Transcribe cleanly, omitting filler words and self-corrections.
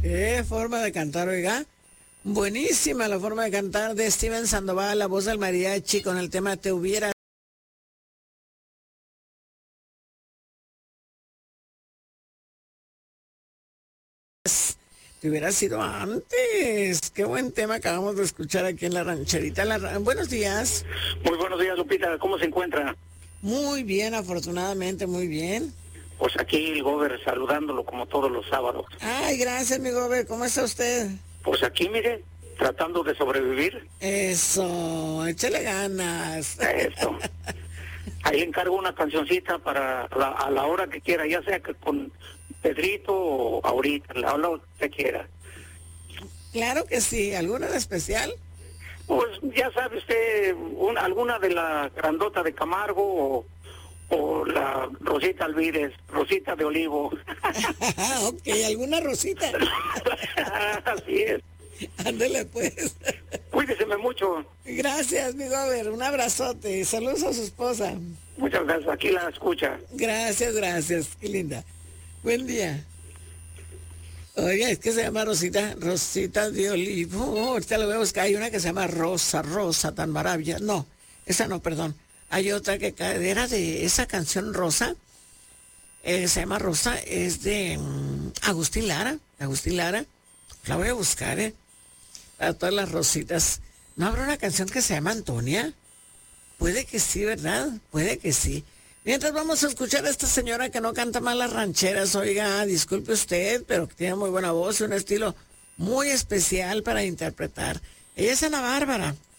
Qué forma de cantar, oiga. Buenísima la forma de cantar de Steven Sandoval, la voz del mariachi con el tema Te hubieras. Te hubiera sido antes. Qué buen tema acabamos de escuchar aquí en la rancherita. Buenos días. Muy buenos días, Lupita. ¿Cómo se encuentra? Muy bien, afortunadamente, muy bien. Pues aquí el Gober saludándolo como todos los sábados. Ay, gracias, mi Gober. ¿Cómo está usted? Pues aquí, mire, tratando de sobrevivir. Eso, échale ganas. Eso. Ahí encargo una cancioncita para a la hora que quiera, ya sea que con Pedrito o ahorita, a la hora que quiera. Claro que sí. ¿Alguna en especial? Pues ya sabe usted, alguna de la grandota de Camargo o la Rosita Alvírez, Rosita de Olivo. Ok, ¿alguna Rosita? Así es. Ándele pues. Cuídeseme mucho. Gracias, mi Gober. Un abrazote. Saludos a su esposa. Muchas gracias. Aquí la escucha. Gracias, gracias. Qué linda. Buen día. Oiga, es que se llama Rosita de Olivo. Ahorita lo voy a buscar. Hay una que se llama Rosa, tan maravilla. No, esa no, perdón. Hay otra que era de esa canción Rosa. Se llama Rosa, es de Agustín Lara. Agustín Lara. La voy a buscar, para todas las rositas. ¿No habrá una canción que se llama Antonia? Puede que sí, ¿verdad? Puede que sí. Mientras vamos a escuchar a esta señora que no canta mal las rancheras. Oiga, disculpe usted, pero que tiene muy buena voz y un estilo muy especial para interpretar. Ella es Ana Bárbara.